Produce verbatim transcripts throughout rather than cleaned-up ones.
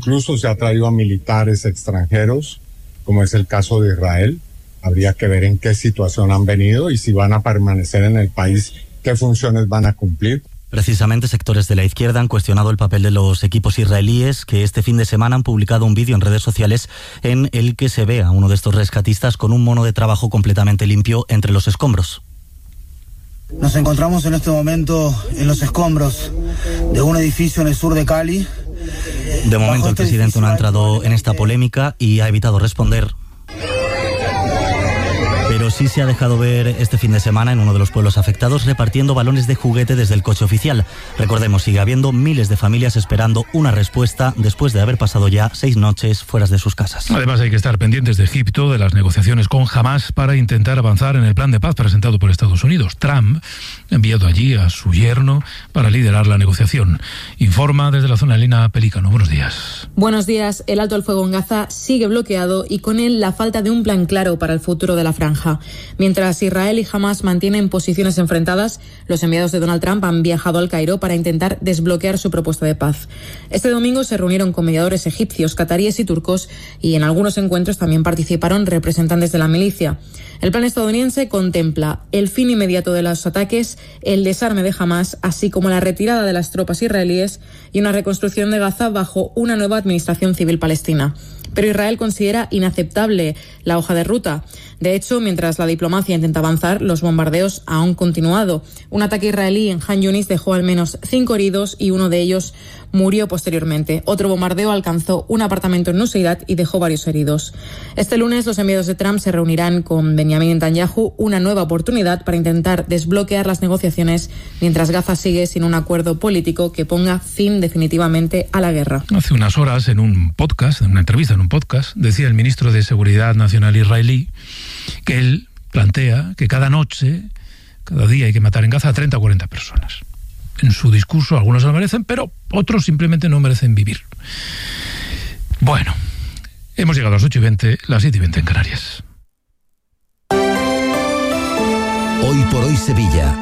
Incluso se ha traído a militares extranjeros, como es el caso de Israel. Habría que ver en qué situación han venido y si van a permanecer en el país, qué funciones van a cumplir. Precisamente sectores de la izquierda han cuestionado el papel de los equipos israelíes, que este fin de semana han publicado un vídeo en redes sociales en el que se ve a uno de estos rescatistas con un mono de trabajo completamente limpio entre los escombros. Nos encontramos en este momento en los escombros de un edificio en el sur de Cali. De momento el presidente no ha entrado en esta polémica y ha evitado responder. Pero sí se ha dejado ver este fin de semana en uno de los pueblos afectados repartiendo balones de juguete desde el coche oficial. Recordemos, sigue habiendo miles de familias esperando una respuesta después de haber pasado ya seis noches fuera de sus casas. Además hay que estar pendientes de Egipto, de las negociaciones con Hamás para intentar avanzar en el plan de paz presentado por Estados Unidos. Trump ha enviado allí a su yerno para liderar la negociación. Informa desde la zona Elena Pelícano. Buenos días. Buenos días. El alto el fuego en Gaza sigue bloqueado y con él la falta de un plan claro para el futuro de la franja. Mientras Israel y Hamás mantienen posiciones enfrentadas, los enviados de Donald Trump han viajado al Cairo para intentar desbloquear su propuesta de paz. Este domingo se reunieron con mediadores egipcios, cataríes y turcos y en algunos encuentros también participaron representantes de la milicia. El plan estadounidense contempla el fin inmediato de los ataques, el desarme de Hamás, así como la retirada de las tropas israelíes y una reconstrucción de Gaza bajo una nueva administración civil palestina. Pero Israel considera inaceptable la hoja de ruta. De hecho, mientras la diplomacia intenta avanzar, los bombardeos han continuado. Un ataque israelí en Han Yunis dejó al menos cinco heridos y uno de ellos murió posteriormente. Otro bombardeo alcanzó un apartamento en Nuseirat y dejó varios heridos. Este lunes los enviados de Trump se reunirán con Benjamin Netanyahu, una nueva oportunidad para intentar desbloquear las negociaciones mientras Gaza sigue sin un acuerdo político que ponga fin definitivamente a la guerra. Hace unas horas en un podcast, en una entrevista en un podcast, decía el ministro de Seguridad Nacional israelí que él plantea que cada noche, cada día hay que matar en Gaza a treinta o cuarenta personas. En su discurso algunos lo merecen, pero otros simplemente no merecen vivir. Bueno, hemos llegado a las ocho y veinte, las siete y veinte en Canarias. Hoy por hoy Sevilla.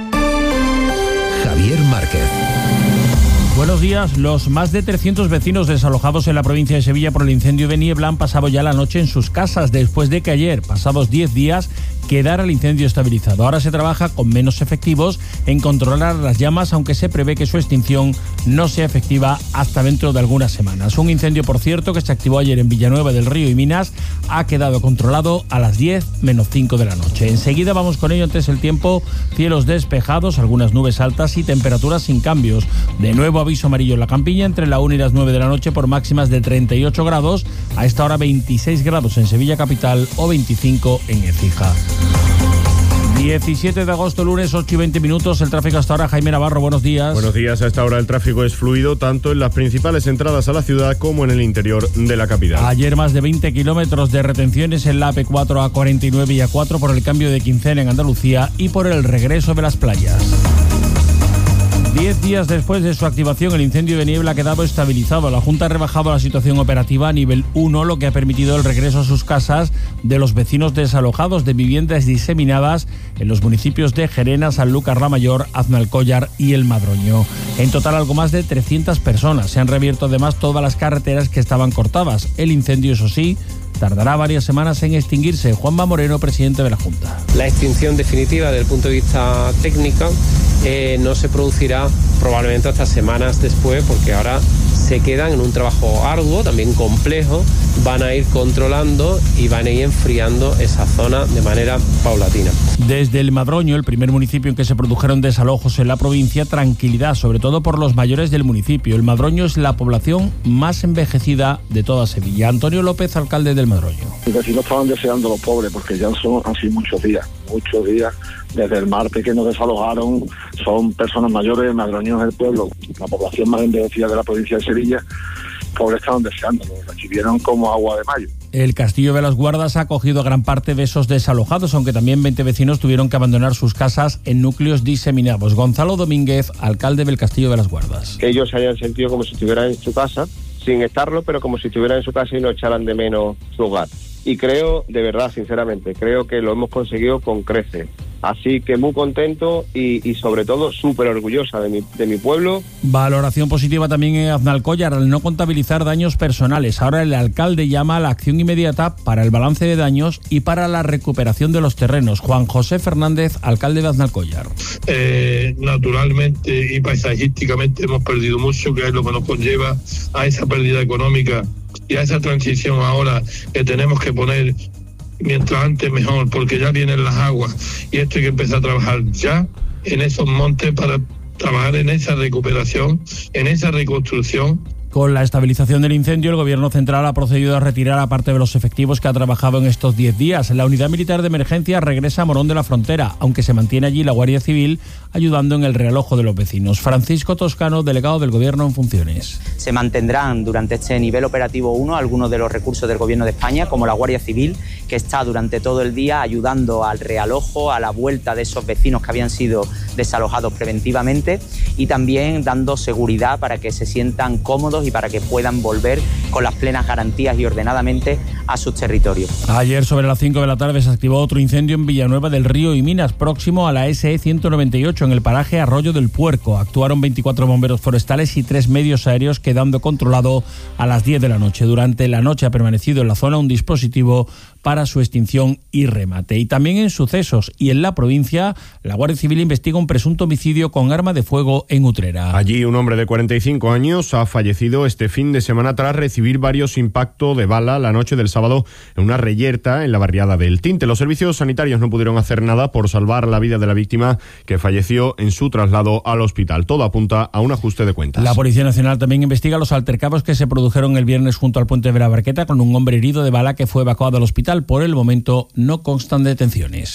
Javier Márquez. Buenos días. Los más de trescientos vecinos desalojados en la provincia de Sevilla por el incendio de Niebla han pasado ya la noche en sus casas después de que ayer, pasados diez días, quedara el incendio estabilizado. Ahora se trabaja con menos efectivos en controlar las llamas, aunque se prevé que su extinción no sea efectiva hasta dentro de algunas semanas. Un incendio, por cierto, que se activó ayer en Villanueva del Río y Minas, ha quedado controlado a las diez menos cinco de la noche. Enseguida vamos con ello. Antes el tiempo, cielos despejados, algunas nubes altas y temperaturas sin cambios. De nuevo aviso amarillo en la Campiña entre la una y las nueve de la noche por máximas de treinta y ocho grados, a esta hora veintiséis grados en Sevilla capital o veinticinco en Écija. diecisiete de agosto, lunes, ocho y veinte minutos. El tráfico hasta ahora. Jaime Navarro, buenos días. Buenos días. A esta hora el tráfico es fluido tanto en las principales entradas a la ciudad como en el interior de la capital. Ayer más de veinte kilómetros de retenciones en la A P cuatro, A cuarenta y nueve y A cuatro por el cambio de quincena en Andalucía y por el regreso de las playas. Diez días después de su activación, el incendio de Niebla ha quedado estabilizado. La Junta ha rebajado la situación operativa a nivel uno, lo que ha permitido el regreso a sus casas de los vecinos desalojados de viviendas diseminadas en los municipios de Gerena, Sanlúcar la Mayor, Aznalcóllar y El Madroño. En total, algo más de trescientas personas. Se han reabierto además todas las carreteras que estaban cortadas. El incendio, eso sí, tardará varias semanas en extinguirse. Juanma Moreno, presidente de la Junta. La extinción definitiva desde el punto de vista técnico eh, no se producirá probablemente hasta semanas después, porque ahora se quedan en un trabajo arduo, también complejo. Van a ir controlando y van a ir enfriando esa zona de manera paulatina. Desde El Madroño, el primer municipio en que se produjeron desalojos en la provincia, tranquilidad, sobre todo por los mayores del municipio. El Madroño es la población más envejecida de toda Sevilla. Antonio López, alcalde del Madroño. Los vecinos estaban deseando los pobres, porque ya son así muchos días, muchos días. Desde el martes que nos desalojaron, son personas mayores, Madroño es el pueblo, la población más envejecida de la provincia de Sevilla. Pobres estaban deseando, los recibieron como agua de mayo. El Castillo de las Guardas ha acogido a gran parte de esos desalojados, aunque también veinte vecinos tuvieron que abandonar sus casas en núcleos diseminados. Gonzalo Domínguez, alcalde del Castillo de las Guardas. Que ellos se hayan sentido como si estuvieran en su casa, sin estarlo, pero como si estuvieran en su casa y no echaran de menos su hogar. Y creo, de verdad, sinceramente, creo que lo hemos conseguido con creces. Así que muy contento y, y sobre todo súper orgullosa de mi, de mi pueblo. Valoración positiva también en Aznalcóllar al no contabilizar daños personales. Ahora el alcalde llama a la acción inmediata para el balance de daños y para la recuperación de los terrenos. Juan José Fernández, alcalde de Aznalcóllar. Eh, naturalmente y paisajísticamente hemos perdido mucho, que es lo que nos conlleva a esa pérdida económica y a esa transición ahora que tenemos que poner mientras antes mejor, porque ya vienen las aguas y esto hay que empezar a trabajar ya en esos montes para trabajar en esa recuperación, en esa reconstrucción. Con la estabilización del incendio, el Gobierno central ha procedido a retirar a parte de los efectivos que ha trabajado en estos diez días. La Unidad Militar de Emergencia regresa a Morón de la Frontera, aunque se mantiene allí la Guardia Civil ayudando en el realojo de los vecinos. Francisco Toscano, delegado del Gobierno en funciones. Se mantendrán durante este nivel operativo uno algunos de los recursos del Gobierno de España, como la Guardia Civil, que está durante todo el día ayudando al realojo, a la vuelta de esos vecinos que habían sido desalojados preventivamente, y también dando seguridad para que se sientan cómodos y para que puedan volver con las plenas garantías y ordenadamente a sus territorios. Ayer sobre las cinco de la tarde se activó otro incendio en Villanueva del Río y Minas, próximo a la S E ciento noventa y ocho, en el paraje Arroyo del Puerco. Actuaron veinticuatro bomberos forestales y tres medios aéreos, quedando controlado a las diez de la noche. Durante la noche ha permanecido en la zona un dispositivo para su extinción y remate. Y también en sucesos y en la provincia, la Guardia Civil investiga un presunto homicidio con arma de fuego en Utrera. Allí un hombre de cuarenta y cinco años ha fallecido este fin de semana tras recibir varios impactos de bala la noche del sábado en una reyerta en la barriada del Tinte. Los servicios sanitarios no pudieron hacer nada por salvar la vida de la víctima, que falleció en su traslado al hospital. Todo apunta a un ajuste de cuentas. La Policía Nacional también investiga los altercados que se produjeron el viernes junto al puente de la Barqueta con un hombre herido de bala que fue evacuado al hospital. Por el momento no constan detenciones.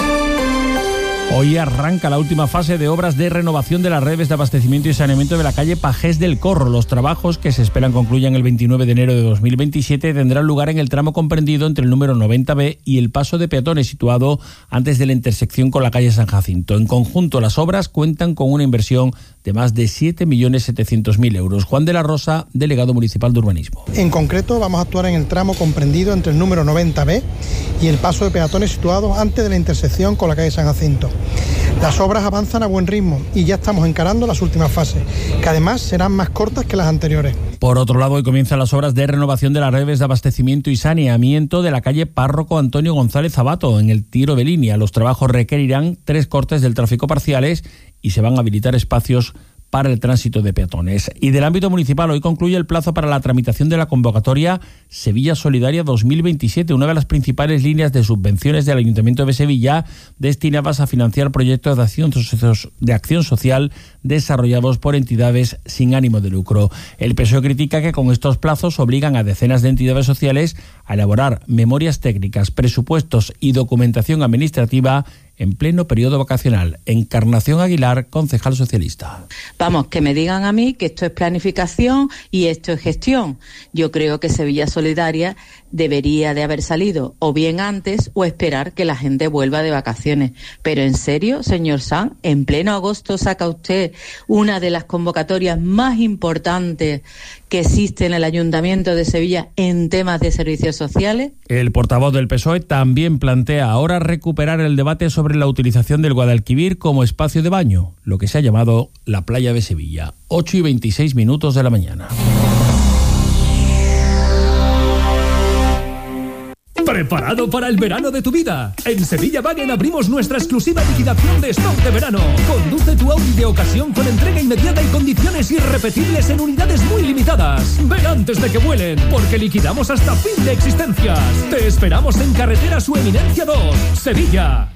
Hoy arranca la última fase de obras de renovación de las redes de abastecimiento y saneamiento de la calle Pajés del Corro. Los trabajos, que se esperan concluyan el veintinueve de enero de dos mil veintisiete, tendrán lugar en el tramo comprendido entre el número noventa B y el paso de peatones, situado antes de la intersección con la calle San Jacinto. En conjunto, las obras cuentan con una inversión de más de siete millones setecientos mil euros. Juan de la Rosa, delegado municipal de urbanismo. En concreto, vamos a actuar en el tramo comprendido entre el número noventa B y el paso de peatones, situado antes de la intersección con la calle San Jacinto. Las obras avanzan a buen ritmo y ya estamos encarando las últimas fases, que además serán más cortas que las anteriores. Por otro lado, hoy comienzan las obras de renovación de las redes de abastecimiento y saneamiento de la calle Párroco Antonio González Abato, en el tiro de línea. Los trabajos requerirán tres cortes del tráfico parciales y se van a habilitar espacios para el tránsito de peatones. Y del ámbito municipal, hoy concluye el plazo para la tramitación de la convocatoria Sevilla Solidaria dos mil veintisiete, una de las principales líneas de subvenciones del Ayuntamiento de Sevilla destinadas a financiar proyectos de acción, de acción social desarrollados por entidades sin ánimo de lucro. El P S O E critica que con estos plazos obligan a decenas de entidades sociales a elaborar memorias técnicas, presupuestos y documentación administrativa en pleno periodo vacacional. Encarnación Aguilar, concejal socialista. Vamos, que me digan a mí que esto es planificación y esto es gestión. Yo creo que Sevilla Solidaria debería de haber salido o bien antes o esperar que la gente vuelva de vacaciones. Pero en serio, señor Sanz, en pleno agosto saca usted una de las convocatorias más importantes que existe en el Ayuntamiento de Sevilla en temas de servicios sociales. El portavoz del P S O E también plantea ahora recuperar el debate sobre la utilización del Guadalquivir como espacio de baño, lo que se ha llamado la playa de Sevilla. ocho y veintiséis minutos de la mañana. ¿Preparado para el verano de tu vida? En Sevilla Wagen abrimos nuestra exclusiva liquidación de stock de verano. Conduce tu Audi de ocasión con entrega inmediata y condiciones irrepetibles en unidades muy limitadas. Ven antes de que vuelen, porque liquidamos hasta fin de existencias. Te esperamos en Carretera Su Eminencia dos, Sevilla.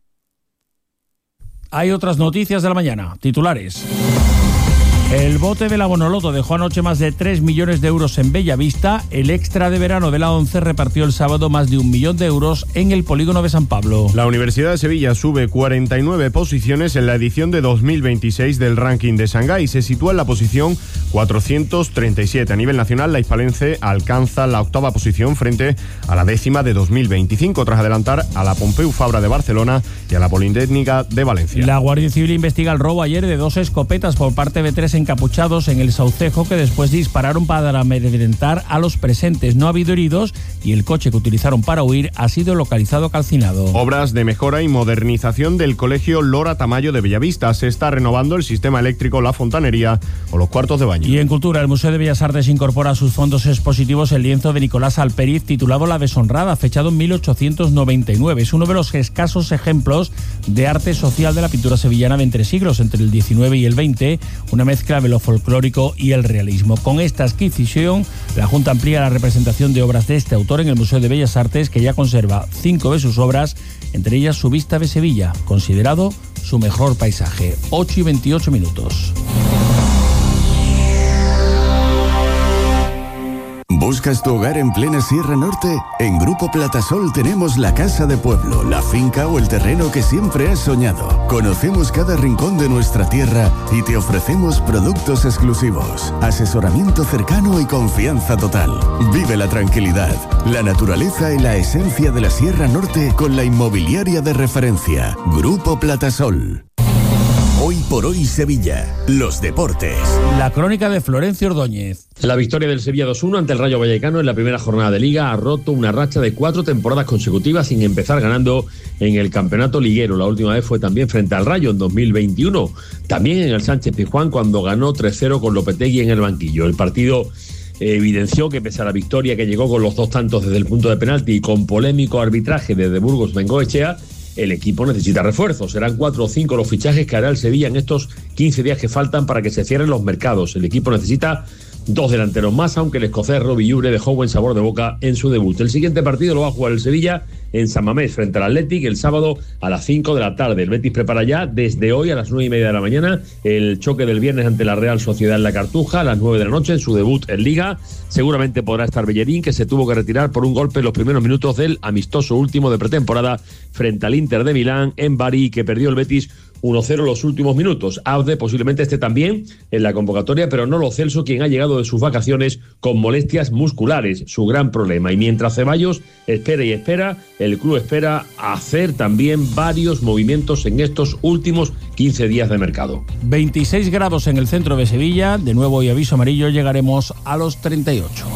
Hay otras noticias de la mañana. Titulares. El bote de la Bonoloto dejó anoche más de tres millones de euros en Bellavista. El extra de verano de la ONCE repartió el sábado más de un millón de euros en el polígono de San Pablo. La Universidad de Sevilla sube cuarenta y nueve posiciones en la edición de dos mil veintiséis del ranking de Shanghái y se sitúa en la posición cuatrocientos treinta y siete. A nivel nacional, la hispalense alcanza la octava posición frente a la décima de dos mil veinticinco, tras adelantar a la Pompeu Fabra de Barcelona y a la Politécnica de Valencia. La Guardia Civil investiga el robo ayer de dos escopetas por parte de tres encapuchados en el Saucejo que después dispararon para amedrentar a los presentes. No ha habido heridos y el coche que utilizaron para huir ha sido localizado calcinado. Obras de mejora y modernización del Colegio Lora Tamayo de Bellavista. Se está renovando el sistema eléctrico, la fontanería o los cuartos de baño. Y en cultura, el Museo de Bellas Artes incorpora a sus fondos expositivos el lienzo de Nicolás Alperiz titulado La Deshonrada, fechado en mil ochocientos noventa y nueve. Es uno de los escasos ejemplos de arte social de la pintura sevillana de entre siglos, entre el diecinueve y el veinte, una mezcla de lo folclórico y el realismo. Con esta adquisición, la Junta amplía la representación de obras de este autor en el Museo de Bellas Artes, que ya conserva cinco de sus obras, entre ellas su Vista de Sevilla, considerado su mejor paisaje. ocho y veintiocho minutos. ¿Buscas tu hogar en plena Sierra Norte? En Grupo Platasol tenemos la casa de pueblo, la finca o el terreno que siempre has soñado. Conocemos cada rincón de nuestra tierra y te ofrecemos productos exclusivos, asesoramiento cercano y confianza total. Vive la tranquilidad, la naturaleza y la esencia de la Sierra Norte con la inmobiliaria de referencia, Grupo Platasol. Hoy por hoy Sevilla, los deportes. La crónica de Florencio Ordóñez. La victoria del Sevilla dos uno ante el Rayo Vallecano en la primera jornada de Liga ha roto una racha de cuatro temporadas consecutivas sin empezar ganando en el campeonato liguero. La última vez fue también frente al Rayo en dos mil veintiuno. También en el Sánchez Pizjuán cuando ganó tres cero con Lopetegui en el banquillo. El partido evidenció que pese a la victoria que llegó con los dos tantos desde el punto de penalti y con polémico arbitraje desde Burgos Bengoechea, el equipo necesita refuerzos. Serán cuatro o cinco los fichajes que hará el Sevilla en estos quince días que faltan para que se cierren los mercados. El equipo necesita dos delanteros más, aunque el escocés Robbie Ure dejó buen sabor de boca en su debut. El siguiente partido lo va a jugar el Sevilla en San Mamés frente al Athletic el sábado a las cinco de la tarde. El Betis prepara ya desde hoy a las nueve y media de la mañana el choque del viernes ante la Real Sociedad en la Cartuja a las nueve de la noche en su debut en Liga. Seguramente podrá estar Bellerín, que se tuvo que retirar por un golpe en los primeros minutos del amistoso último de pretemporada frente al Inter de Milán en Bari, que perdió el Betis uno cero los últimos minutos. Aude posiblemente esté también en la convocatoria, pero no Lo Celso, quien ha llegado de sus vacaciones con molestias musculares, su gran problema. Y mientras Ceballos espera y espera, el club espera hacer también varios movimientos en estos últimos quince días de mercado. veintiséis grados en el centro de Sevilla, de nuevo y aviso amarillo, llegaremos a los treinta y ocho.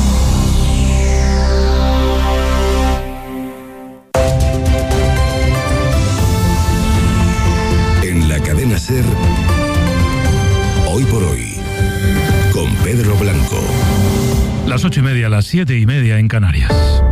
Cadena Ser, hoy por hoy, con Pedro Blanco. Las ocho y media, las siete y media en Canarias.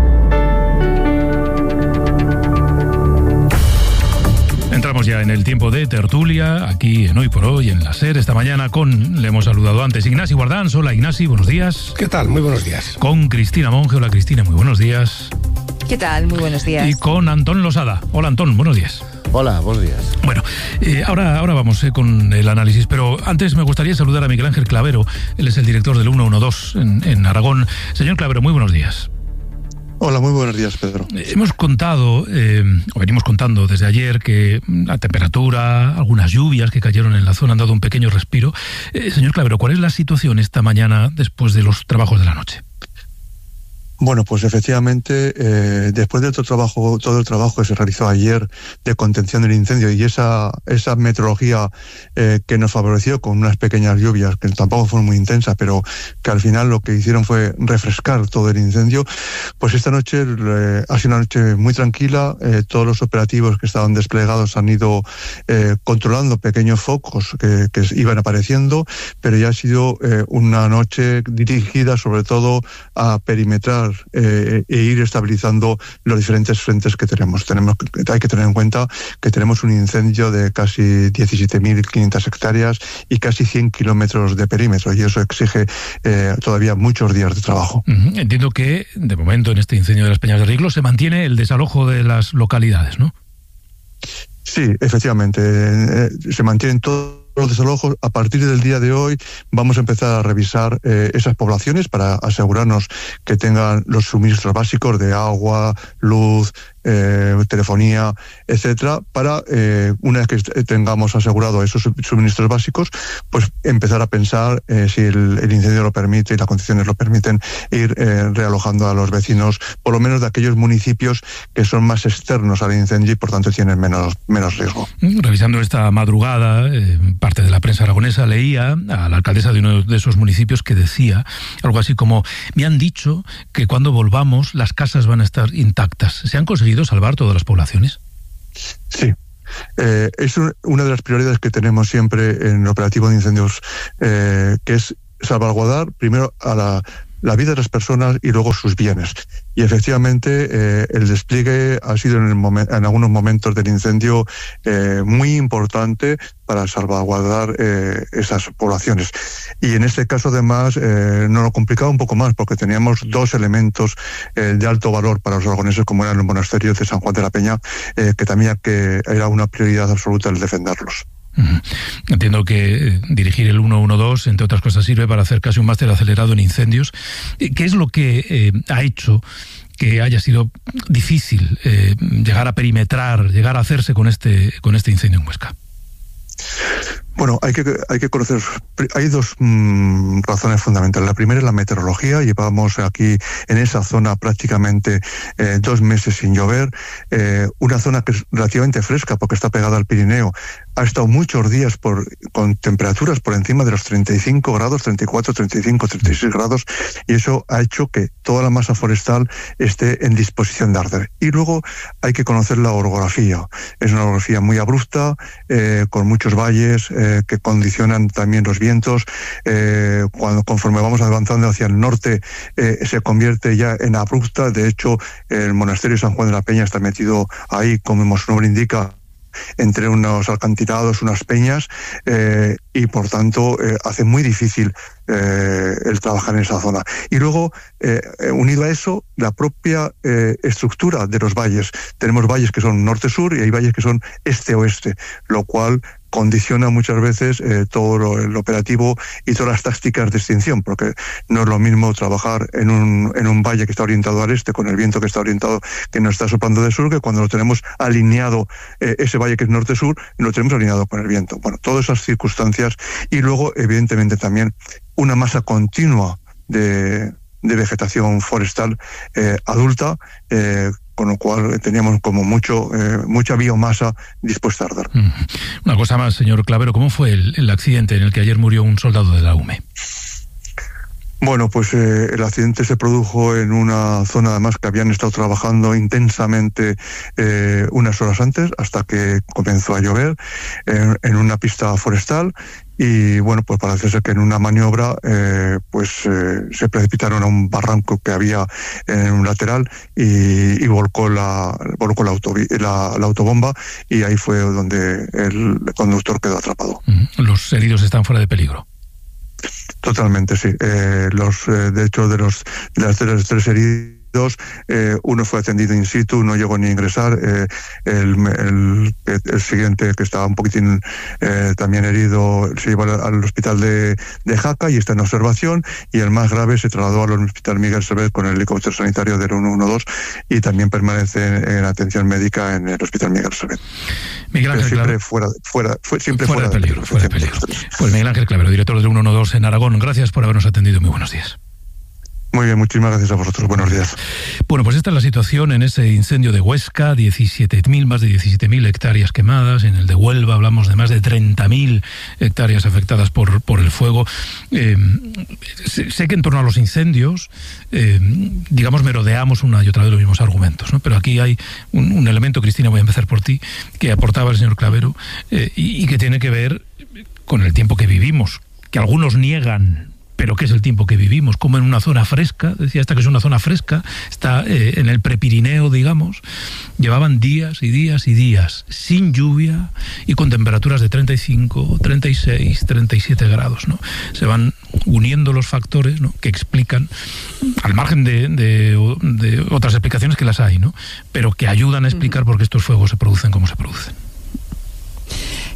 Entramos ya en el tiempo de tertulia, aquí en Hoy por Hoy, en la Ser, esta mañana con, le hemos saludado antes, Ignasi Guardans. Hola Ignasi, buenos días. ¿Qué tal? Muy buenos días. Con Cristina Monge. Hola Cristina, muy buenos días. ¿Qué tal? Muy buenos días. Y con Antón Losada. Hola Antón, buenos días. Hola, buenos días. Bueno, eh, ahora, ahora vamos eh, con el análisis, pero antes me gustaría saludar a Miguel Ángel Clavero. Él es el director del ciento doce en, en Aragón. Señor Clavero, muy buenos días. Hola, muy buenos días, Pedro. Eh, hemos contado, eh, o venimos contando desde ayer, que la temperatura, algunas lluvias que cayeron en la zona han dado un pequeño respiro. Eh, señor Clavero, ¿cuál es la situación esta mañana después de los trabajos de la noche? Bueno, pues efectivamente, eh, después de todo el trabajo, todo el trabajo que se realizó ayer de contención del incendio y esa esa meteorología eh, que nos favoreció con unas pequeñas lluvias que tampoco fueron muy intensas, pero que al final lo que hicieron fue refrescar todo el incendio, pues esta noche eh, ha sido una noche muy tranquila. Eh, todos los operativos que estaban desplegados han ido eh, controlando pequeños focos que, que iban apareciendo, pero ya ha sido eh, una noche dirigida sobre todo a perimetrar Eh, e ir estabilizando los diferentes frentes que tenemos. Tenemos hay que tener en cuenta que tenemos un incendio de casi diecisiete mil quinientas hectáreas y casi cien kilómetros de perímetro, y eso exige eh, todavía muchos días de trabajo. Uh-huh. Entiendo que, de momento, en este incendio de las Peñas de Riglo se mantiene el desalojo de las localidades, ¿no? Sí, efectivamente. Eh, se mantienen todos los desalojos. A partir del día de hoy vamos a empezar a revisar eh, esas poblaciones para asegurarnos que tengan los suministros básicos de agua, luz, eh, telefonía, etcétera, para eh, una vez que tengamos asegurado esos suministros básicos, pues empezar a pensar eh, si el, el incendio lo permite y las condiciones lo permiten, ir eh, realojando a los vecinos, por lo menos de aquellos municipios que son más externos al incendio y por tanto tienen menos, menos riesgo. Revisando esta madrugada, eh, parte de la prensa aragonesa leía a la alcaldesa de uno de esos municipios que decía algo así como: me han dicho que cuando volvamos las casas van a estar intactas. ¿Se han conseguido salvar todas las poblaciones? Sí. Eh, es un, una de las prioridades que tenemos siempre en el operativo de incendios, eh, que es salvaguardar primero a la la vida de las personas y luego sus bienes. Y efectivamente eh, el despliegue ha sido en, el momen- en algunos momentos del incendio eh, muy importante para salvaguardar eh, esas poblaciones. Y en este caso además eh, nos lo complicaba un poco más porque teníamos dos elementos eh, de alto valor para los aragoneses, como eran el monasterio de San Juan de la Peña, eh, que también que era una prioridad absoluta el defenderlos. Entiendo que dirigir el uno uno dos, entre otras cosas, sirve para hacer casi un máster acelerado en incendios. ¿Qué es lo que eh, ha hecho que haya sido difícil eh, llegar a perimetrar, llegar a hacerse con este, con este incendio en Huesca? Bueno, hay que, hay que conocer, hay dos mmm, razones fundamentales. La primera es la meteorología. Llevamos aquí en esa zona prácticamente eh, dos meses sin llover. Eh, una zona que es relativamente fresca porque está pegada al Pirineo. Ha estado muchos días por, con temperaturas por encima de los treinta y cinco grados, treinta y cuatro, treinta y cinco, treinta y seis grados, y eso ha hecho que toda la masa forestal esté en disposición de arder. Y luego hay que conocer la orografía. Es una orografía muy abrupta, eh, con muchos valles, eh, que condicionan también los vientos. Eh, cuando conforme vamos avanzando hacia el norte, eh, se convierte ya en abrupta. De hecho, el monasterio de San Juan de la Peña está metido ahí, como su nombre indica, entre unos alcantilados, unas peñas, eh, y por tanto eh, hace muy difícil eh, el trabajar en esa zona. Y luego, eh, unido a eso, la propia eh, estructura de los valles. Tenemos valles que son norte-sur y hay valles que son este-oeste, lo cual condiciona muchas veces eh, todo lo, el operativo y todas las tácticas de extinción, porque no es lo mismo trabajar en un, en un valle que está orientado al este, con el viento que está orientado, que nos está soplando de sur, que cuando lo tenemos alineado, eh, ese valle que es norte-sur, lo tenemos alineado con el viento. Bueno, todas esas circunstancias, y luego, evidentemente, también una masa continua de, de vegetación forestal eh, adulta, eh, con lo cual teníamos como mucho eh, mucha biomasa dispuesta a arder. Una cosa más, señor Clavero, ¿cómo fue el, el accidente en el que ayer murió un soldado de la U M E? Bueno, pues eh, el accidente se produjo en una zona además que habían estado trabajando intensamente eh, unas horas antes, hasta que comenzó a llover, en, en una pista forestal. Y bueno, pues parece ser que en una maniobra eh, pues eh, se precipitaron a un barranco que había en un lateral y, y volcó la volcó la, autovi- la, la autobomba, y ahí fue donde el conductor quedó atrapado. Los heridos están fuera de peligro. Totalmente, sí. Eh, los, eh, de hecho, de los de las tres, tres heridos, Eh, uno fue atendido in situ, no llegó ni a ingresar. Eh, el, el, el siguiente, que estaba un poquitín eh, también herido, se llevó al, al hospital de, de Jaca y está en observación. Y el más grave se trasladó al hospital Miguel Servet con el helicóptero sanitario del uno uno dos y también permanece en, en atención médica en el hospital Miguel Servet. Miguel Ángel siempre Clavero. fuera, fuera, fue, siempre fuera, fuera de peligro. Fuera de peligro. Pues Miguel Ángel Clavero, director del uno uno dos en Aragón, gracias por habernos atendido. Muy buenos días. Muy bien, muchísimas gracias a vosotros. Buenos días. Bueno, pues esta es la situación en ese incendio de Huesca, diecisiete mil, más de diecisiete mil hectáreas quemadas. En el de Huelva hablamos de más de treinta mil hectáreas afectadas por, por el fuego. Eh, sé, sé que en torno a los incendios, eh, digamos, merodeamos una y otra vez los mismos argumentos, ¿no? Pero aquí hay un, un elemento, Cristina, voy a empezar por ti, que aportaba el señor Clavero, eh, y, y que tiene que ver con el tiempo que vivimos, que algunos niegan. Pero ¿qué es el tiempo que vivimos? Como en una zona fresca, decía esta que es una zona fresca, está eh, en el prepirineo, digamos, llevaban días y días y días sin lluvia y con temperaturas de treinta y cinco, treinta y seis, treinta y siete grados, ¿no? Se van uniendo los factores, ¿no?, que explican, al margen de, de, de otras explicaciones que las hay, ¿no?, pero que ayudan a explicar por qué estos fuegos se producen como se producen.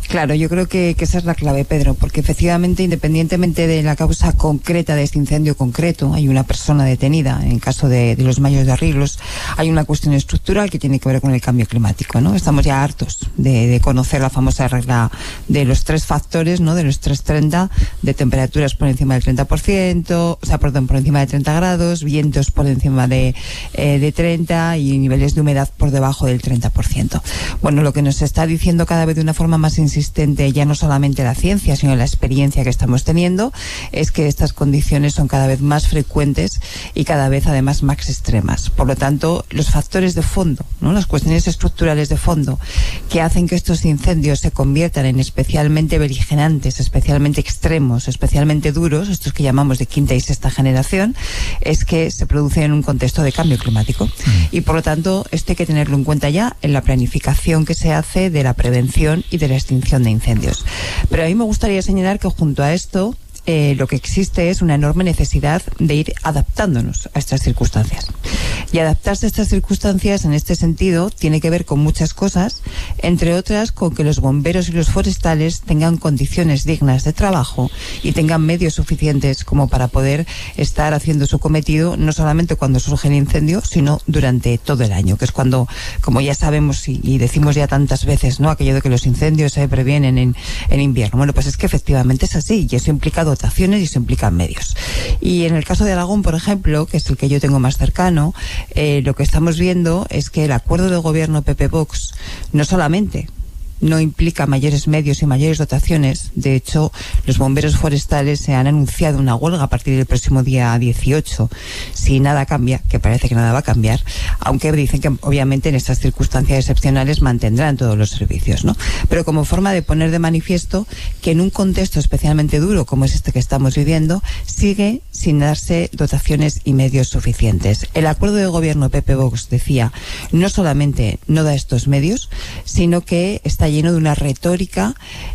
Claro, yo creo que, que esa es la clave, Pedro, porque efectivamente, independientemente de la causa concreta de este incendio concreto, hay una persona detenida. En el caso de, de los Mayos de Arreglos, hay una cuestión estructural que tiene que ver con el cambio climático, ¿no? Estamos ya hartos de, de conocer la famosa regla de los tres factores, ¿no? De los tres treinta, de temperaturas por encima del treinta por ciento, o sea, perdón, por encima de treinta grados, vientos por encima de, eh, de treinta y niveles de humedad por debajo del treinta por ciento. Bueno, lo que nos está diciendo cada vez de una forma más insistente, ya no solamente la ciencia, sino la experiencia que estamos teniendo, es que estas condiciones son cada vez más frecuentes y cada vez además más extremas. Por lo tanto, los factores de fondo, ¿no? Las cuestiones estructurales de fondo que hacen que estos incendios se conviertan en especialmente beligerantes, especialmente extremos, especialmente duros, estos que llamamos de quinta y sexta generación, es que se producen en un contexto de cambio climático. Y por lo tanto, esto hay que tenerlo en cuenta ya en la planificación que se hace de la prevención y de la extinción de incendios. Pero a mí me gustaría señalar que junto a esto, Eh, lo que existe es una enorme necesidad de ir adaptándonos a estas circunstancias. Y adaptarse a estas circunstancias, en este sentido, tiene que ver con muchas cosas, entre otras con que los bomberos y los forestales tengan condiciones dignas de trabajo y tengan medios suficientes como para poder estar haciendo su cometido, no solamente cuando surge el incendio, sino durante todo el año, que es cuando, como ya sabemos y, y decimos ya tantas veces, ¿no? Aquello de que los incendios se previenen en, en invierno. Bueno, pues es que efectivamente es así, y eso implica dotaciones y se implican medios. Y en el caso de Aragón, por ejemplo, que es el que yo tengo más cercano, eh, lo que estamos viendo es que el acuerdo de gobierno P P-Vox no solamente no implica mayores medios y mayores dotaciones. De hecho, los bomberos forestales se han anunciado una huelga a partir del próximo día dieciocho, si nada cambia, que parece que nada va a cambiar, aunque dicen que obviamente en estas circunstancias excepcionales mantendrán todos los servicios, ¿no? Pero como forma de poner de manifiesto que en un contexto especialmente duro como es este que estamos viviendo, sigue sin darse dotaciones y medios suficientes. El acuerdo de gobierno P P-Vox, decía, no solamente no da estos medios, sino que está lleno de una retórica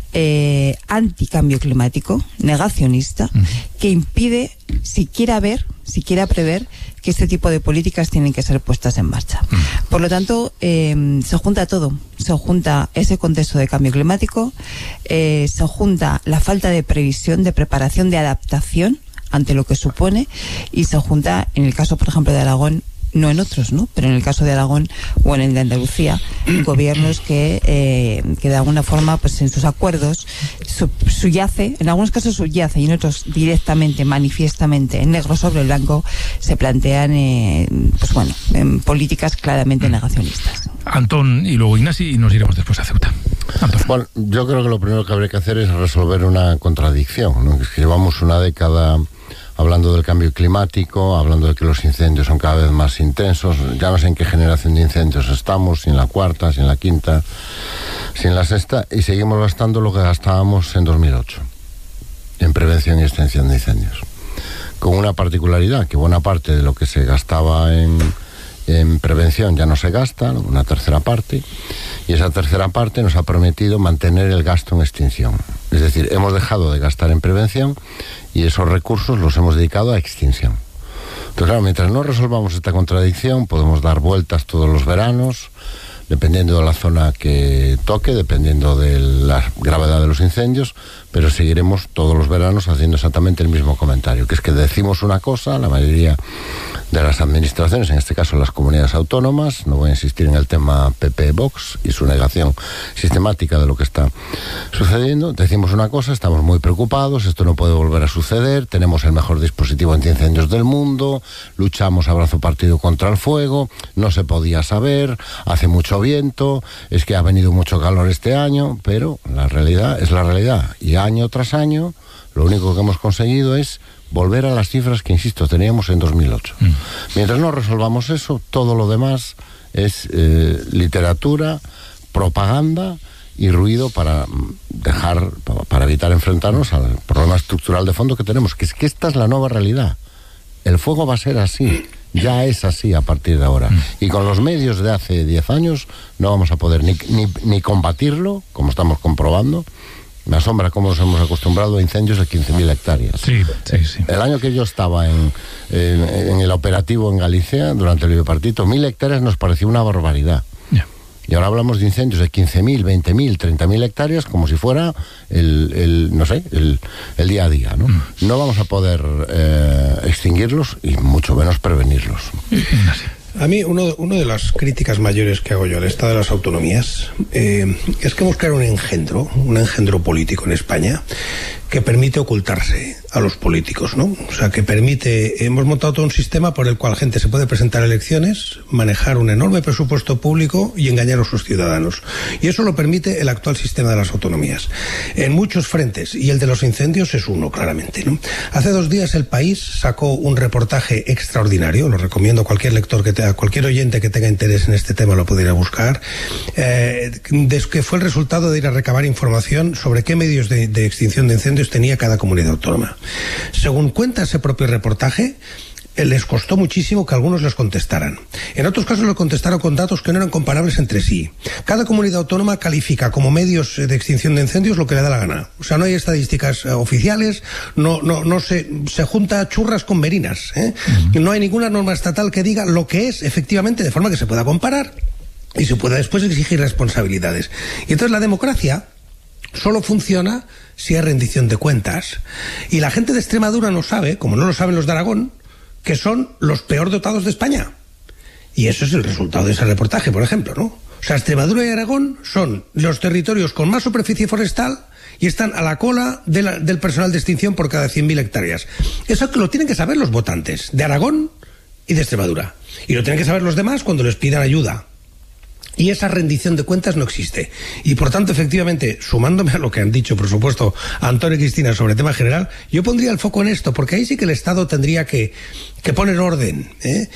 eh, anticambio climático, negacionista, uh-huh. que impide siquiera ver, siquiera prever que este tipo de políticas tienen que ser puestas en marcha. Uh-huh. Por lo tanto, eh, se junta todo. Se junta ese contexto de cambio climático, eh, se junta la falta de previsión, de preparación, de adaptación ante lo que supone, y se junta, en el caso, por ejemplo, de Aragón, no en otros, ¿no? Pero en el caso de Aragón o en el de Andalucía, gobiernos que, eh, que de alguna forma, pues en sus acuerdos sub, subyace, en algunos casos subyace y en otros directamente, manifiestamente, en negro sobre el blanco, se plantean, eh, pues bueno, en políticas claramente negacionistas. Antón y luego Ignasi, y nos iremos después a Ceuta. Antón. Bueno, yo creo que lo primero que habría que hacer es resolver una contradicción, ¿no? Es que llevamos una década hablando del cambio climático, hablando de que los incendios son cada vez más intensos. Ya no sé en qué generación de incendios estamos, si en la cuarta, si en la quinta, si en la sexta, y seguimos gastando lo que gastábamos en dos mil ocho, en prevención y extinción de incendios. Con una particularidad, que buena parte de lo que se gastaba en, en prevención ya no se gasta, una tercera parte, y esa tercera parte nos ha prometido mantener el gasto en extinción. Es decir, hemos dejado de gastar en prevención y esos recursos los hemos dedicado a extinción. Entonces, claro, mientras no resolvamos esta contradicción, podemos dar vueltas todos los veranos, dependiendo de la zona que toque, dependiendo de la gravedad de los incendios, pero seguiremos todos los veranos haciendo exactamente el mismo comentario, que es que decimos una cosa, la mayoría de las administraciones, en este caso las comunidades autónomas, no voy a insistir en el tema P P-Vox y su negación sistemática de lo que está sucediendo, decimos una cosa, estamos muy preocupados, esto no puede volver a suceder, tenemos el mejor dispositivo antiincendios del mundo, luchamos a brazo partido contra el fuego, no se podía saber, hace mucho viento, es que ha venido mucho calor este año, pero la realidad es la realidad, y año tras año lo único que hemos conseguido es volver a las cifras que, insisto, teníamos en dos mil ocho. Mm. Mientras no resolvamos eso, todo lo demás es eh, literatura, propaganda y ruido para dejar, para evitar enfrentarnos al problema estructural de fondo que tenemos, que es que esta es la nueva realidad. El fuego va a ser así, ya es así a partir de ahora. Mm. Y con los medios de hace diez años no vamos a poder ni, ni, ni combatirlo, como estamos comprobando. Me asombra cómo nos hemos acostumbrado a incendios de quince mil hectáreas. Sí, sí, sí. El año que yo estaba en, en, en el operativo en Galicia, durante el bipartito, mil hectáreas nos pareció una barbaridad. Yeah. Y ahora hablamos de incendios de quince mil, veinte mil, treinta mil hectáreas como si fuera el, el no sé, el, el día a día, ¿no? Mm. No vamos a poder eh, extinguirlos y mucho menos prevenirlos. A mí, uno, uno de las críticas mayores que hago yo al Estado de las Autonomías eh, es que hemos creado un engendro, un engendro político en España que permite ocultarse a los políticos, ¿no? O sea, que permite... Hemos montado todo un sistema por el cual la gente se puede presentar a elecciones, manejar un enorme presupuesto público y engañar a sus ciudadanos. Y eso lo permite el actual sistema de las autonomías. En muchos frentes, y el de los incendios es uno, claramente, ¿no? Hace dos días El País sacó un reportaje extraordinario, lo recomiendo a cualquier lector, que tenga, cualquier oyente que tenga interés en este tema lo pudiera buscar, eh, que fue el resultado de ir a recabar información sobre qué medios de, de extinción de incendios tenía cada comunidad autónoma. Según cuenta ese propio reportaje, les costó muchísimo que algunos les contestaran. En otros casos les contestaron con datos que no eran comparables entre sí. Cada comunidad autónoma califica como medios de extinción de incendios lo que le da la gana. O sea, no hay estadísticas eh, oficiales, no, no, no se, se junta churras con merinas, ¿eh? Uh-huh. No hay ninguna norma estatal que diga lo que es efectivamente, de forma que se pueda comparar y se pueda después exigir responsabilidades. Y entonces la democracia solo funciona si hay rendición de cuentas. Y la gente de Extremadura no sabe, como no lo saben los de Aragón, que son los peor dotados de España. Y eso es el resultado de ese reportaje, por ejemplo, ¿no? O sea, Extremadura y Aragón son los territorios con más superficie forestal y están a la cola de la, del personal de extinción por cada cien mil hectáreas. Eso que lo tienen que saber los votantes de Aragón y de Extremadura. Y lo tienen que saber los demás cuando les pidan ayuda. Y esa rendición de cuentas no existe. Y por tanto, efectivamente, sumándome a lo que han dicho, por supuesto, Antonio y Cristina sobre el tema general, yo pondría el foco en esto, porque ahí sí que el Estado tendría que, que poner orden, ¿eh?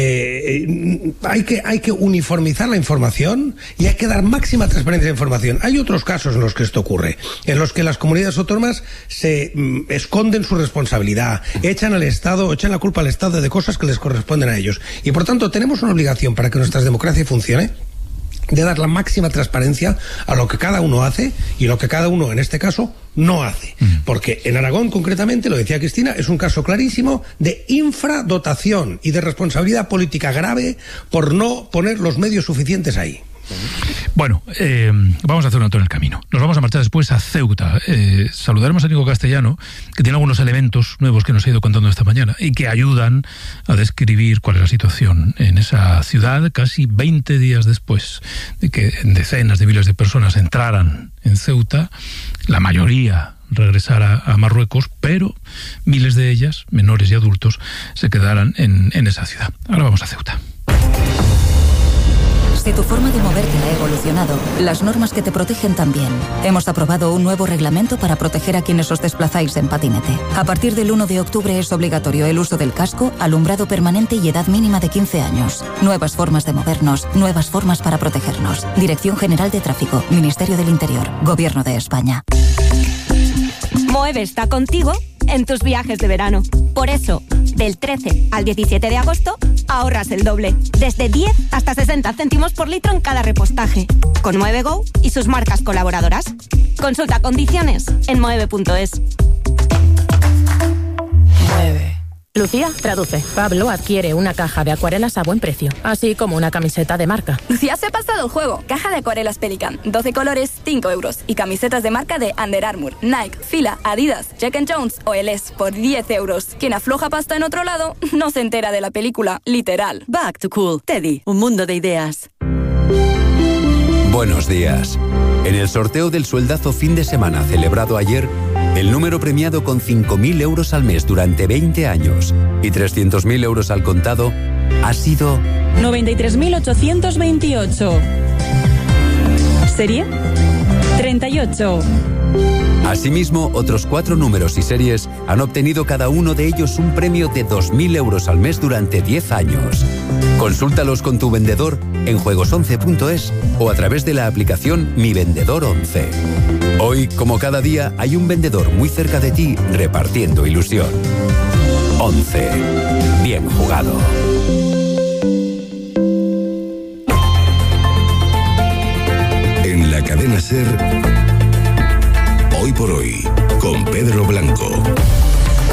Eh, hay que, hay que uniformizar la información y hay que dar máxima transparencia de información. Hay otros casos en los que esto ocurre, en los que las comunidades autónomas se mm, esconden su responsabilidad, echan al Estado, echan la culpa al Estado de cosas que les corresponden a ellos. Y por tanto, tenemos una obligación para que nuestra democracia funcione, de dar la máxima transparencia a lo que cada uno hace y lo que cada uno, en este caso, no hace. Porque en Aragón, concretamente, lo decía Cristina, es un caso clarísimo de infradotación y de responsabilidad política grave por no poner los medios suficientes ahí. Bueno, eh, vamos a hacer un alto en el camino. Nos vamos a marchar después a Ceuta. Eh, saludaremos a Nico Castellano, que tiene algunos elementos nuevos que nos ha ido contando esta mañana y que ayudan a describir cuál es la situación en esa ciudad casi veinte días después de que decenas de miles de personas entraran en Ceuta, la mayoría regresara a Marruecos, pero miles de ellas, menores y adultos, se quedaran en, en esa ciudad. Ahora vamos a Ceuta. Si tu forma de moverte ha evolucionado, las normas que te protegen también. Hemos aprobado un nuevo reglamento para proteger a quienes os desplazáis en patinete. A partir del uno de octubre es obligatorio el uso del casco, alumbrado permanente y edad mínima de quince años. Nuevas formas de movernos, nuevas formas para protegernos. Dirección General de Tráfico, Ministerio del Interior, Gobierno de España. Moeve está contigo en tus viajes de verano. Por eso, del trece al diecisiete de agosto, ahorras el doble. Desde diez hasta sesenta céntimos por litro en cada repostaje. Con Moeve Go y sus marcas colaboradoras. Consulta condiciones en moeve punto es. Mueve. Lucía, traduce. Pablo adquiere una caja de acuarelas a buen precio, así como una camiseta de marca. Lucía se ha pasado el juego. Caja de acuarelas Pelican, doce colores, cinco euros. Y camisetas de marca de Under Armour, Nike, Fila, Adidas, Jack and Jones o Eles por diez euros. Quien afloja pasta en otro lado no se entera de la película, literal. Back to Cool. Teddy, un mundo de ideas. Buenos días. En el sorteo del sueldazo fin de semana celebrado ayer, el número premiado con cinco mil euros al mes durante veinte años y trescientos mil euros al contado ha sido noventa y tres mil ochocientos veintiocho. ¿Serie? treinta y ocho. Asimismo, otros cuatro números y series han obtenido cada uno de ellos un premio de dos mil euros al mes durante diez años. Consúltalos con tu vendedor en juegos once punto es o a través de la aplicación Mi Vendedor once. Hoy, como cada día, hay un vendedor muy cerca de ti repartiendo ilusión. once. Bien jugado. En la cadena SER, Hoy por Hoy, con Pedro Blanco.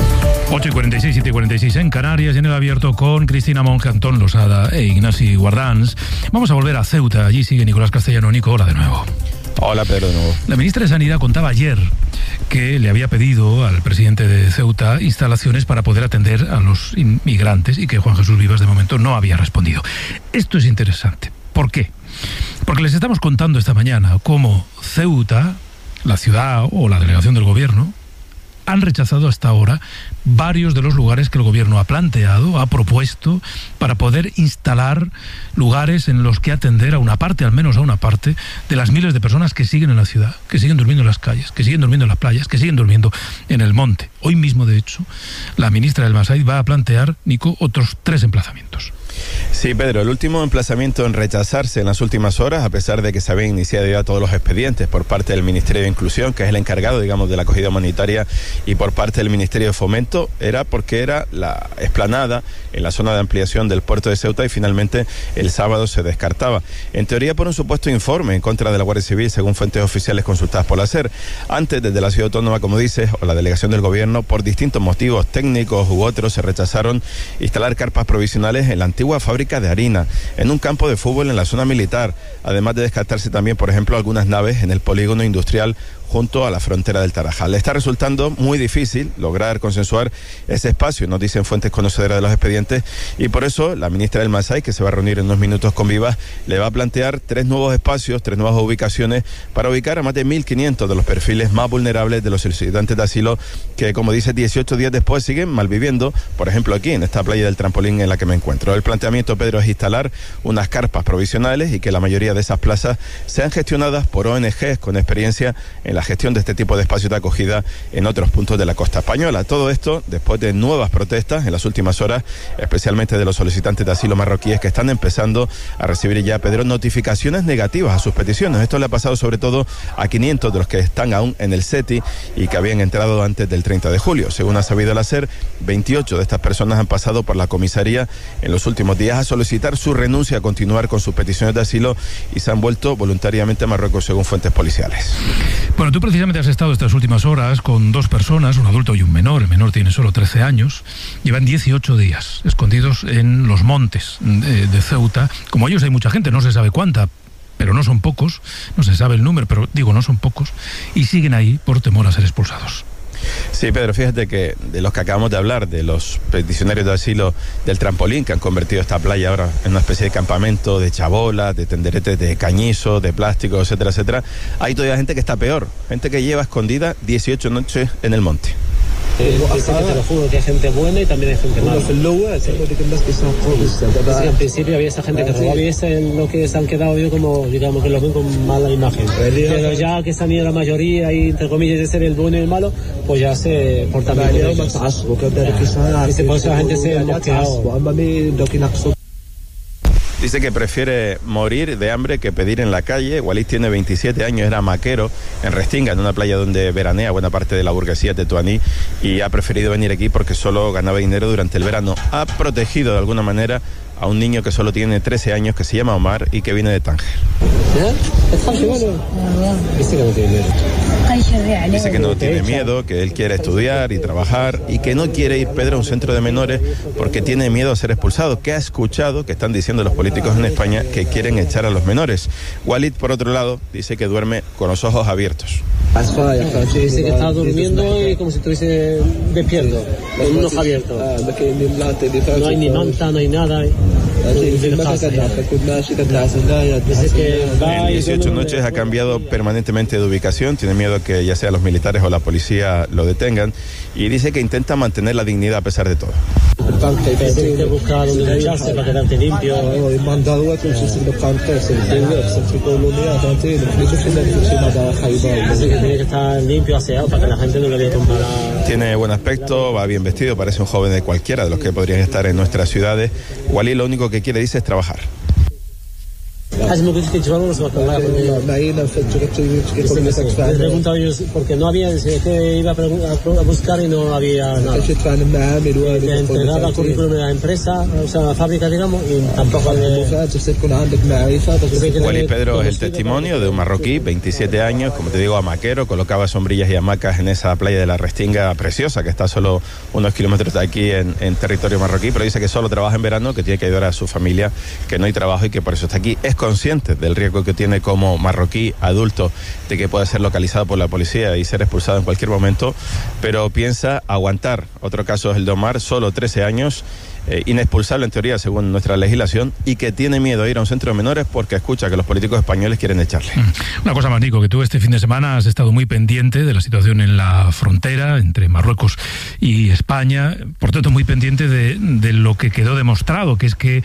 ocho y cuarenta y seis, siete y cuarenta y seis en Canarias, en el abierto con Cristina Monge, Antón Losada e Ignasi Guardans. Vamos a volver a Ceuta, allí sigue Nicolás Castellano. Nico, hola de nuevo. Hola, Pedro, de nuevo. La ministra de Sanidad contaba ayer que le había pedido al presidente de Ceuta instalaciones para poder atender a los inmigrantes y que Juan Jesús Vivas de momento no había respondido. Esto es interesante. ¿Por qué? Porque les estamos contando esta mañana cómo Ceuta, la ciudad o la delegación del gobierno, han rechazado hasta ahora varios de los lugares que el gobierno ha planteado, ha propuesto, para poder instalar lugares en los que atender a una parte, al menos a una parte, de las miles de personas que siguen en la ciudad, que siguen durmiendo en las calles, que siguen durmiendo en las playas, que siguen durmiendo en el monte. Hoy mismo, de hecho, la ministra del Massaid va a plantear, Nico, otros tres emplazamientos. Sí, Pedro, el último emplazamiento en rechazarse en las últimas horas, a pesar de que se habían iniciado ya todos los expedientes por parte del Ministerio de Inclusión, que es el encargado, digamos, de la acogida humanitaria, y por parte del Ministerio de Fomento, era porque era la explanada en la zona de ampliación del puerto de Ceuta y finalmente el sábado se descartaba. En teoría por un supuesto informe en contra de la Guardia Civil, según fuentes oficiales consultadas por la SER. Antes, desde la ciudad autónoma, como dices, o la delegación del gobierno, por distintos motivos técnicos u otros, se rechazaron instalar carpas provisionales en la antigua fábrica de harina, en un campo de fútbol en la zona militar, además de descartarse también, por ejemplo, algunas naves en el polígono industrial junto a la frontera del Tarajal. Le está resultando muy difícil lograr consensuar ese espacio, nos dicen fuentes conocedoras de los expedientes, y por eso la ministra del Massaid, que se va a reunir en unos minutos con Vivas, le va a plantear tres nuevos espacios, tres nuevas ubicaciones para ubicar a más de mil quinientos de los perfiles más vulnerables de los solicitantes de asilo que, como dice, dieciocho días después siguen malviviendo, por ejemplo aquí en esta playa del Trampolín en la que me encuentro. El planteamiento, Pedro, es instalar unas carpas provisionales y que la mayoría de esas plazas sean gestionadas por O N Ges con experiencia en la gestión de este tipo de espacios de acogida en otros puntos de la costa española. Todo esto después de nuevas protestas en las últimas horas, especialmente de los solicitantes de asilo marroquíes que están empezando a recibir ya, Pedro, notificaciones negativas a sus peticiones. Esto le ha pasado sobre todo a quinientos de los que están aún en el SETI y que habían entrado antes del treinta de julio. Según ha sabido la SER, veintiocho de estas personas han pasado por la comisaría en los últimos días a solicitar su renuncia a continuar con sus peticiones de asilo y se han vuelto voluntariamente a Marruecos, según fuentes policiales. Bueno, tú precisamente has estado estas últimas horas con dos personas, un adulto y un menor. El menor tiene solo trece años. Llevan dieciocho días escondidos en los montes de, de Ceuta. Como ellos hay mucha gente, no se sabe cuánta, pero no son pocos. No se sabe el número, pero digo, no son pocos. Y siguen ahí por temor a ser expulsados. Sí, Pedro, fíjate que de los que acabamos de hablar, de los peticionarios de asilo del Trampolín, que han convertido esta playa ahora en una especie de campamento de chabolas, de tenderetes de cañizo, de plástico, etcétera, etcétera, hay todavía gente que está peor, gente que lleva escondida dieciocho noches en el monte. Eh, dice que te lo juro que hay gente buena y también hay gente mala. Sí. En principio había esa gente que robaba y ese es lo que se han quedado yo como, digamos, que lo ven con mala imagen. Pero ya que se han ido la mayoría y entre comillas de ser el bueno y el malo, pues ya se portan bien con ellos. Dice, por eso la gente se ha mosqueado. Dice que prefiere morir de hambre que pedir en la calle. Walid tiene veintisiete años, era maquero en Restinga, en una playa donde veranea buena parte de la burguesía tetuaní, y ha preferido venir aquí porque solo ganaba dinero durante el verano. Ha protegido de alguna manera a un niño que solo tiene trece años, que se llama Omar y que viene de Tánger. Dice que no tiene miedo, que él quiere estudiar y trabajar y que no quiere ir, Pedro, a un centro de menores porque tiene miedo a ser expulsado, que ha escuchado que están diciendo los políticos en España que quieren echar a los menores. Walid, por otro lado, dice que duerme con los ojos abiertos. Dice que está durmiendo y como si estuviese despierto, con un ojo abierto. No hay ni manta, no hay nada. En dieciocho noches ha cambiado permanentemente de ubicación, tiene miedo que ya sea los militares o la policía lo detengan, y dice que intenta mantener la dignidad a pesar de todo. Tienes que buscar donde ducharse para quedarte limpio. Tiene que estar limpio, aseado, para que la gente no le vea con mala... Tiene buen aspecto, va bien vestido, parece un joven de cualquiera de los que podrían estar en nuestras ciudades. Walid lo único que quiere, dice, es trabajar. he preguntado yo porque no había, que iba a buscar y no había nada. Le entregaba currículum de la empresa, o sea, la fábrica, digamos, y tampoco había... Wally Pedro es el testimonio de un marroquí, veintisiete años, como te digo, hamaquero, colocaba sombrillas y hamacas en esa playa de la Restinga preciosa, que está solo unos kilómetros de aquí en, en territorio marroquí, pero dice que solo trabaja en verano, que tiene que ayudar a su familia, que no hay trabajo y que por eso está aquí. Es consciente del riesgo que tiene como marroquí adulto de que pueda ser localizado por la policía y ser expulsado en cualquier momento, pero piensa aguantar. Otro caso es el de Omar, solo trece años, eh, inexpulsable en teoría según nuestra legislación, y que tiene miedo a ir a un centro de menores porque escucha que los políticos españoles quieren echarle. Una cosa más, Nico, que tú este fin de semana has estado muy pendiente de la situación en la frontera entre Marruecos y España, por tanto muy pendiente de, de lo que quedó demostrado, que es que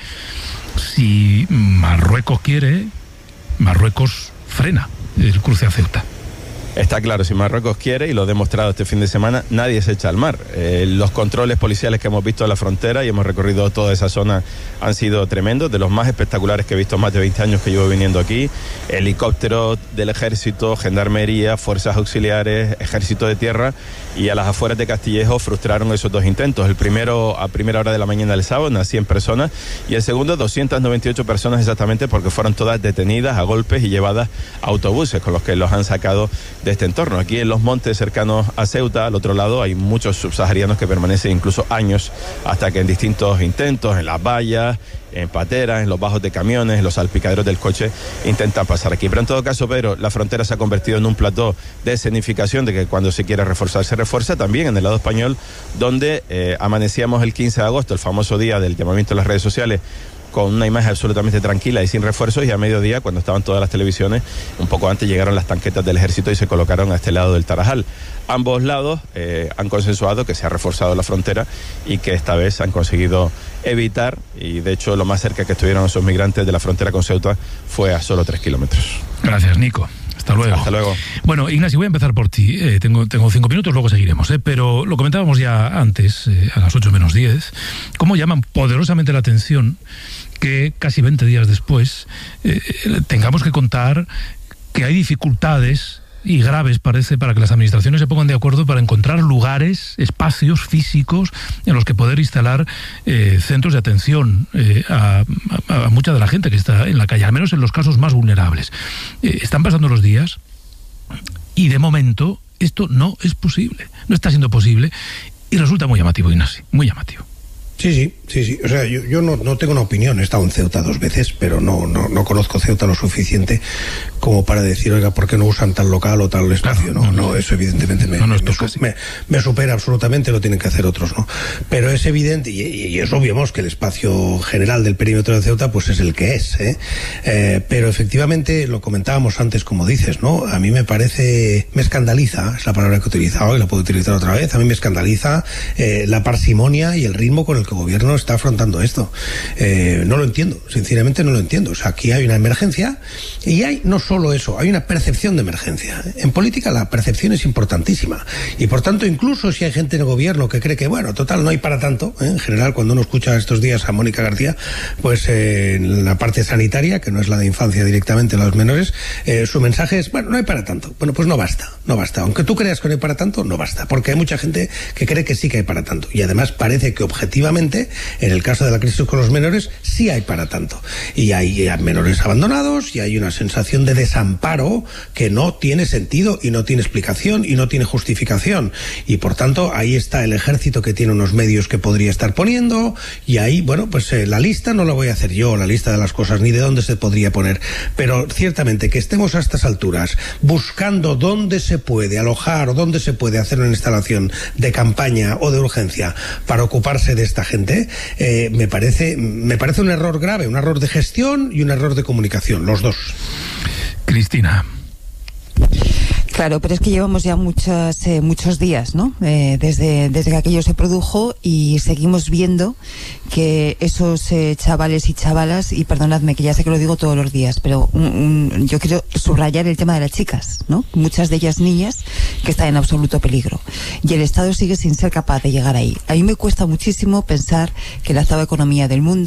si Marruecos quiere, Marruecos frena el cruce a Ceuta. Está claro, si Marruecos quiere, y lo ha demostrado este fin de semana, nadie se echa al mar. Eh, los controles policiales que hemos visto en la frontera, y hemos recorrido toda esa zona, han sido tremendos, de los más espectaculares que he visto en más de veinte años que llevo viniendo aquí. Helicópteros del ejército, gendarmería, fuerzas auxiliares, ejército de tierra, y a las afueras de Castillejo frustraron esos dos intentos. El primero a primera hora de la mañana del sábado, unas cien personas, y el segundo doscientas noventa y ocho personas exactamente, porque fueron todas detenidas a golpes y llevadas a autobuses con los que los han sacado de este entorno. Aquí en los montes cercanos a Ceuta, al otro lado, hay muchos subsaharianos que permanecen incluso años, hasta que en distintos intentos, en las vallas, en pateras, en los bajos de camiones, en los salpicaderos del coche, intentan pasar aquí. Pero en todo caso, Pedro, la frontera se ha convertido en un plató de escenificación de que cuando se quiere reforzar, se refuerza. También en el lado español, donde eh, amanecíamos el quince de agosto, el famoso día del llamamiento en las redes sociales, con una imagen absolutamente tranquila y sin refuerzos, y a mediodía, cuando estaban todas las televisiones, un poco antes llegaron las tanquetas del ejército y se colocaron a este lado del Tarajal. Ambos lados eh, han consensuado que se ha reforzado la frontera y que esta vez han conseguido evitar, y de hecho lo más cerca que estuvieron esos migrantes de la frontera con Ceuta fue a solo tres kilómetros. Gracias, Nico. Hasta luego. Hasta luego. Bueno, Ignacio, voy a empezar por ti. Eh, tengo, tengo cinco minutos, luego seguiremos, ¿eh? Pero lo comentábamos ya antes, eh, a las ocho menos diez, cómo llaman poderosamente la atención que casi veinte días después eh, tengamos que contar que hay dificultades, y graves parece, para que las administraciones se pongan de acuerdo para encontrar lugares, espacios físicos en los que poder instalar eh, centros de atención eh, a, a, a mucha de la gente que está en la calle, al menos en los casos más vulnerables. Eh, están pasando los días y de momento esto no es posible, no está siendo posible, y resulta muy llamativo, Ignacio, muy llamativo. Sí, sí, sí, sí. O sea, yo, yo no, no tengo una opinión. He estado en Ceuta dos veces, pero no, no, no conozco Ceuta lo suficiente como para decir, oiga, ¿por qué no usan tal local o tal espacio? Claro, no, no, no, eso evidentemente me, no, no, me, me, me supera absolutamente, lo tienen que hacer otros, ¿no? Pero es evidente, y, y es obvio que el espacio general del perímetro de Ceuta pues es el que es, ¿eh? Eh, pero efectivamente, lo comentábamos antes, como dices, ¿no? A mí me parece, me escandaliza, es la palabra que he utilizado y la puedo utilizar otra vez, a mí me escandaliza eh, la parsimonia y el ritmo con el que el gobierno está afrontando esto. Eh, no lo entiendo, sinceramente no lo entiendo. O sea, aquí hay una emergencia y hay no solo eso, hay una percepción de emergencia. En política la percepción es importantísima y por tanto incluso si hay gente en el gobierno que cree que bueno, total no hay para tanto, ¿eh? En general cuando uno escucha estos días a Mónica García, pues eh, en la parte sanitaria, que no es la de infancia directamente, los menores, eh, su mensaje es, bueno, no hay para tanto. Bueno, pues no basta, no basta. Aunque tú creas que no hay para tanto, no basta, porque hay mucha gente que cree que sí que hay para tanto y además parece que objetivamente en el caso de la crisis con los menores sí hay para tanto y hay menores abandonados y hay una sensación de desamparo que no tiene sentido y no tiene explicación y no tiene justificación, y por tanto ahí está el ejército que tiene unos medios que podría estar poniendo, y ahí, bueno, pues eh, la lista no la voy a hacer yo, la lista de las cosas ni de dónde se podría poner, pero ciertamente que estemos a estas alturas buscando dónde se puede alojar o dónde se puede hacer una instalación de campaña o de urgencia para ocuparse de esta gente, eh, me parece me parece un error grave, un error de gestión y un error de comunicación, los dos. Cristina. Claro, pero es que llevamos ya muchas, eh, muchos días, ¿no? Eh, desde, desde que aquello se produjo, y seguimos viendo que esos eh, chavales y chavalas, y perdonadme que ya sé que lo digo todos los días, pero un, un, yo quiero subrayar el tema de las chicas, ¿no? Muchas de ellas niñas que están en absoluto peligro. Y el Estado sigue sin ser capaz de llegar ahí. A mí me cuesta muchísimo pensar que la octava economía del mundo,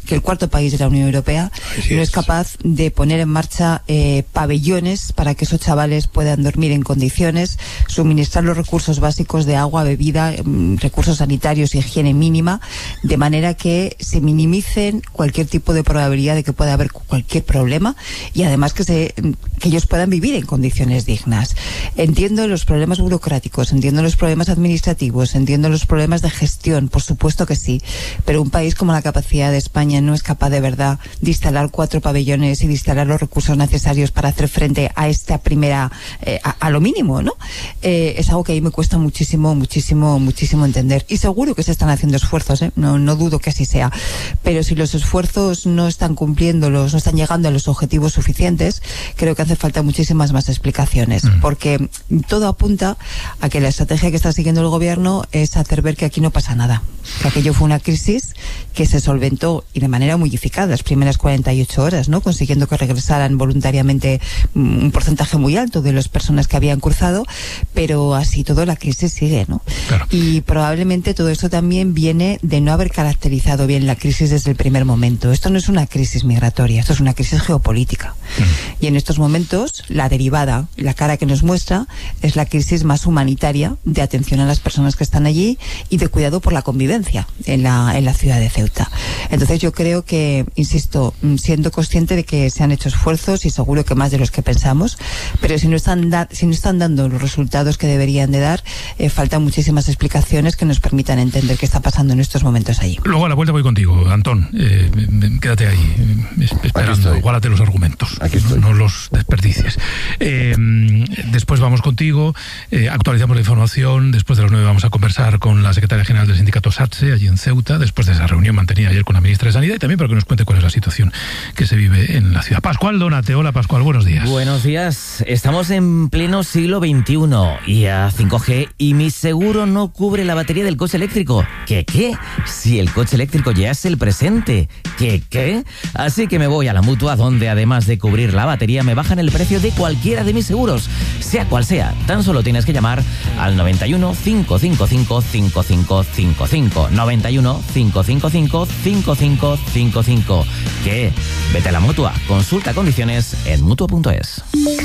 que el cuarto país de la Unión Europea Así no es. es capaz de poner en marcha eh, pabellones para que esos chavales puedan dormir en condiciones, suministrar los recursos básicos de agua, bebida, recursos sanitarios y higiene mínima, de manera que se minimicen cualquier tipo de probabilidad de que pueda haber cualquier problema y además que se que ellos puedan vivir en condiciones dignas. Entiendo los problemas burocráticos, entiendo los problemas administrativos, entiendo los problemas de gestión, por supuesto que sí, pero un país como la capacidad de España no es capaz de verdad de instalar cuatro pabellones y de instalar los recursos necesarios para hacer frente a esta primera, eh, a, a lo mínimo, ¿no? Eh, es algo que a mí me cuesta muchísimo, muchísimo, muchísimo entender. Y seguro que se están haciendo esfuerzos, ¿eh? No, no dudo que así sea. Pero si los esfuerzos no están cumpliendo, los, no están llegando a los objetivos suficientes, creo que hace falta muchísimas más explicaciones. Mm. Porque todo apunta a que la estrategia que está siguiendo el gobierno es hacer ver que aquí no pasa nada. Que aquello fue una crisis que se solventó y de manera muy eficaz las primeras cuarenta y ocho horas, ¿no? Consiguiendo que regresaran voluntariamente un porcentaje muy alto de las personas que habían cruzado, pero así todo la crisis sigue, ¿no? Claro. Y probablemente todo esto también viene de no haber caracterizado bien la crisis desde el primer momento. Esto no es una crisis migratoria, esto es una crisis geopolítica. Mm. Y en estos momentos, la derivada, la cara que nos muestra, es la crisis más humanitaria de atención a las personas que están allí y de cuidado por la convivencia en la, en la ciudad de Ceuta. Entonces yo creo que, insisto, siendo consciente de que se han hecho esfuerzos y seguro que más de los que pensamos, pero si no están, da- si no están dando los resultados que deberían de dar, eh, faltan muchísimas explicaciones que nos permitan entender qué está pasando en estos momentos allí. Luego a la vuelta voy contigo, Antón. Eh, quédate ahí, eh, esperando, guárdate los argumentos, no, no los desperdicies. Eh, después vamos contigo, eh, actualizamos la información, después de las nueve vamos a conversar con la secretaria general del sindicato SATSE, allí en Ceuta, después de esa reunión mantenida ayer con la ministra de Sanidad y también para que nos cuente cuál es la situación que se vive en la ciudad. Pascual Donate, hola Pascual, buenos días. Buenos días, estamos en pleno siglo veintiuno y a cinco G y mi seguro no cubre la batería del coche eléctrico. ¿Qué qué? Si el coche eléctrico ya es el presente. ¿Qué qué? Así que me voy a la Mutua, donde además de cubrir la batería me bajan el precio de cualquiera de mis seguros, sea cual sea. Tan solo tienes que llamar al noventa y uno, cinco cinco cinco, cinco cinco cinco cinco, noventa y uno, cinco cinco cinco, cinco cinco cinco cinco. ¿Qué? Vete a la Mutua, consulta condiciones en mutua punto es.